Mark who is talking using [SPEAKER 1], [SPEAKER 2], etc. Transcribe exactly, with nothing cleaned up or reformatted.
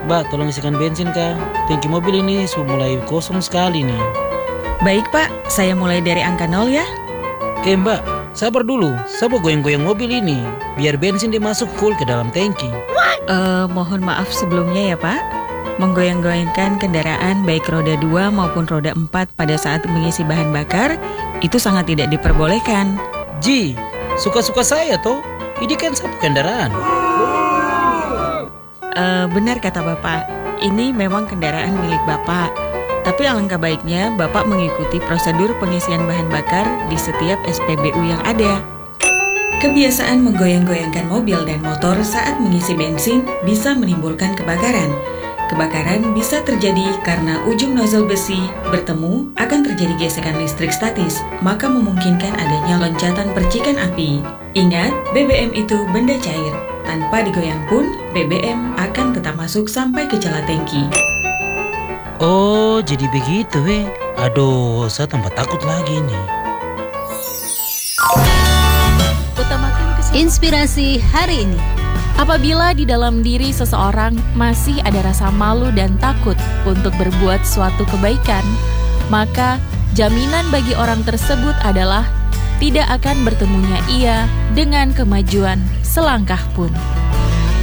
[SPEAKER 1] Mbak, tolong isikan bensin kah? Tangki mobil ini sudah mulai kosong sekali nih.
[SPEAKER 2] Baik Pak, saya mulai dari angka nol ya.
[SPEAKER 1] Oke Mbak, sabar dulu. Saya mau goyang-goyang mobil ini biar bensin dimasuk full ke dalam tangki.
[SPEAKER 2] Uh, mohon maaf sebelumnya ya Pak. Menggoyang-goyangkan kendaraan baik roda dua maupun roda empat pada saat mengisi bahan bakar itu sangat tidak diperbolehkan.
[SPEAKER 1] Ji, suka-suka saya toh. Ini kan satu kendaraan.
[SPEAKER 2] Uh, benar kata Bapak, ini memang kendaraan milik Bapak. Tapi alangkah baiknya Bapak mengikuti prosedur pengisian bahan bakar di setiap S P B U yang ada. Kebiasaan menggoyang-goyangkan mobil dan motor saat mengisi bensin bisa menimbulkan kebakaran. Kebakaran bisa terjadi karena ujung nozzle besi bertemu akan terjadi gesekan listrik statis, maka memungkinkan adanya loncatan percikan api. Ingat, B B M itu benda cair. Tanpa digoyang pun, B B M akan tetap masuk sampai ke celah tangki.
[SPEAKER 1] Oh, jadi begitu eh. Aduh, saya tambah takut lagi nih.
[SPEAKER 3] Inspirasi hari ini. Apabila di dalam diri seseorang masih ada rasa malu dan takut untuk berbuat suatu kebaikan, maka jaminan bagi orang tersebut adalah tidak akan bertemunya ia dengan kemajuan selangkah pun.